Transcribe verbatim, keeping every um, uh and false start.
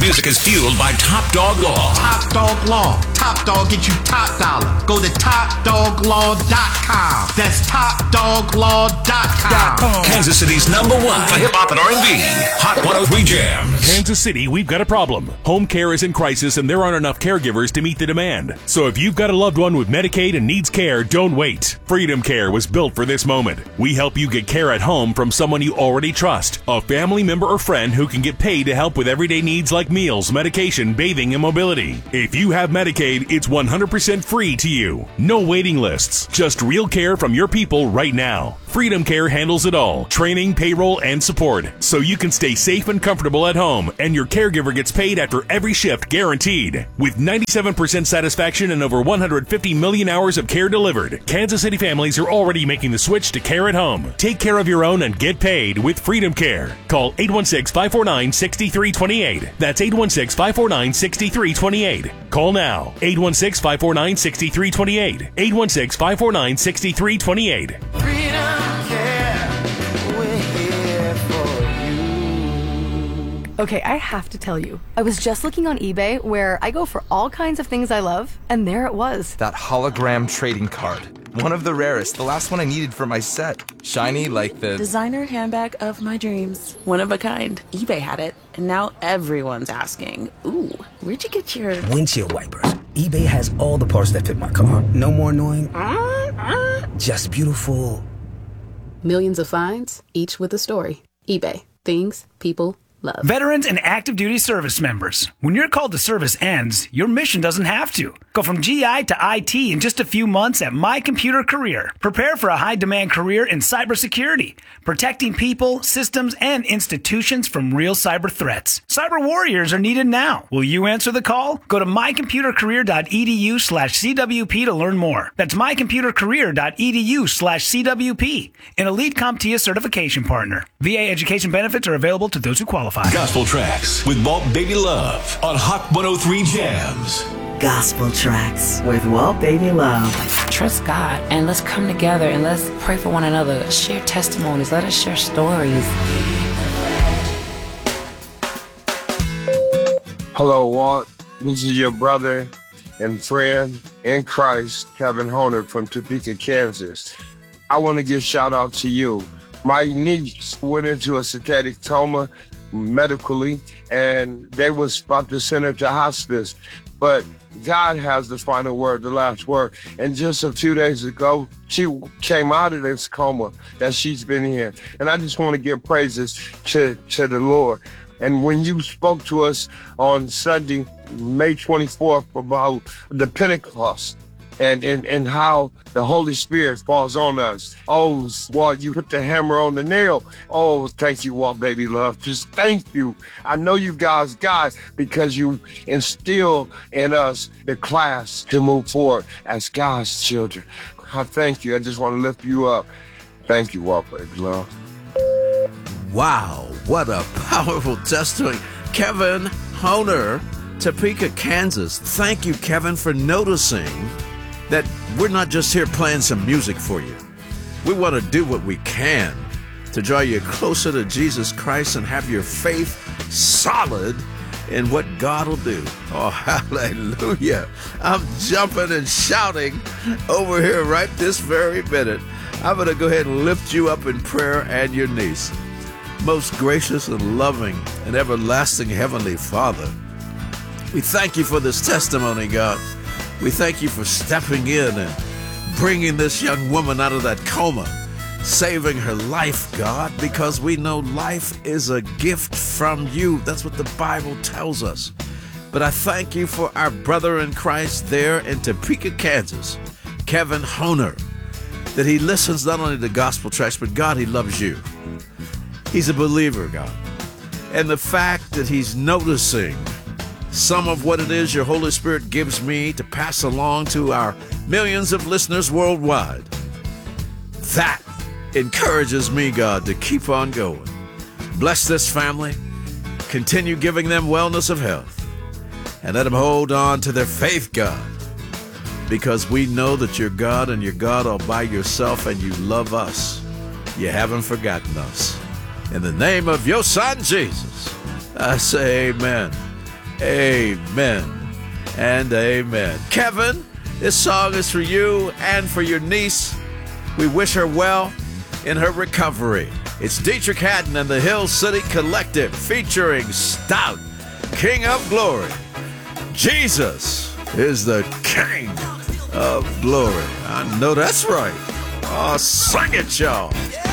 music is fueled by Top Dog Law. Top Dog Law. Top Dog get you top dollar. Go to top dog law dot com. That's top dog law dot com. Kansas City's number one for hip-hop and R and B. Hot one oh three Jams. Kansas City, we've got a problem. Home care is in crisis and there aren't enough caregivers to meet the demand. So if you've got a loved one with Medicaid and needs care, don't wait. Freedom Care was built for this moment. We help you get care at home from someone you already trust. A family member or friend who can get paid to help with everyday needs like meals, medication, bathing, and mobility. If you have Medicaid, it's one hundred percent free to you. No waiting lists. Just real care from your people right now. Freedom Care handles it all. Training, payroll, and support. So you can stay safe and comfortable at home, and your caregiver gets paid after every shift guaranteed. With ninety-seven percent satisfaction and over one hundred fifty million hours of care delivered, Kansas City families are already making the switch to care at home. Take care of your own and get paid with Freedom Care. Call eight one six, five four nine, six three two eight. That's eight one six, five four nine, six three two eight. Call now. eight one six, five four nine, six three two eight. eight one six, five four nine, six three two eight. Okay, I have to tell you, I was just looking on eBay where I go for all kinds of things I love, and there it was. That hologram trading card. One of the rarest, the last one I needed for my set. Shiny like the... designer handbag of my dreams. One of a kind. eBay had it, and now everyone's asking, ooh, where'd you get your... windshield wipers. eBay has all the parts that fit my car. No more annoying. Just beautiful. Millions of finds, each with a story. eBay. Things people love. Veterans and active duty service members. When your call to service ends, your mission doesn't have to. Go from G I to I T in just a few months at My Computer Career. Prepare for a high-demand career in cybersecurity, protecting people, systems, and institutions from real cyber threats. Cyber warriors are needed now. Will you answer the call? Go to mycomputercareer.edu slash CWP to learn more. That's mycomputercareer.edu slash CWP, an elite CompTIA certification partner. V A education benefits are available to those who qualify. Gospel Tracks with Walt Baby Love on Hot one oh three Jams. Gospel Tracks with Walt Baby Love. Trust God and let's come together and let's pray for one another. Share testimonies. Let us share stories. Hello, Walt. This is your brother and friend in Christ, Kevin Honer from Topeka, Kansas. I want to give a shout out to you. My niece went into a satanic coma medically, and they was about to send her to hospice. But God has the final word, the last word. And just a few days ago, she came out of this coma that she's been in. And I just want to give praises to, to the Lord. And when you spoke to us on Sunday, May twenty-fourth, about the Pentecost, and, and, and how the Holy Spirit falls on us. Oh, Walt, you put the hammer on the nail. Oh, thank you, Walt Baby Love. Just thank you. I know you guys got because you instill in us the class to move forward as God's children. I thank you. I just want to lift you up. Thank you, Walt Baby Love. Wow, what a powerful testimony. Kevin Honer, Topeka, Kansas. Thank you, Kevin, for noticing that we're not just here playing some music for you. We want to do what we can to draw you closer to Jesus Christ and have your faith solid in what God will do. Oh, hallelujah. I'm jumping and shouting over here right this very minute. I'm going to go ahead and lift you up in prayer and your niece. Most gracious and loving and everlasting Heavenly Father, we thank you for this testimony, God. We thank you for stepping in and bringing this young woman out of that coma, saving her life, God, because we know life is a gift from you. That's what the Bible tells us. But I thank you for our brother in Christ there in Topeka, Kansas, Kevin Honer, that he listens not only to Gospel Tracks, but God, he loves you. He's a believer, God. And the fact that he's noticing some of what it is your Holy Spirit gives me to pass along to our millions of listeners worldwide, that encourages me, God, to keep on going. Bless this family. Continue giving them wellness of health. And let them hold on to their faith, God, because we know that you're God and you're God all by yourself and you love us. You haven't forgotten us. In the name of your Son, Jesus, I say amen. Amen and amen. Kevin, this song is for you and for your niece. We wish her well in her recovery. It's Dietrich Haddon and the Hill City Collective featuring Stout, King of Glory. Jesus is the King of Glory. I know that's right. Oh, sing it, y'all.